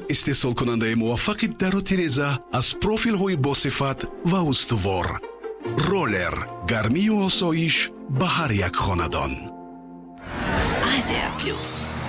استحصال کننده موفق در و تیرزه از پروفیل های با صفت و استوار. رولر، گرمی و آسایش به هر یک خاندان. ASR Plus.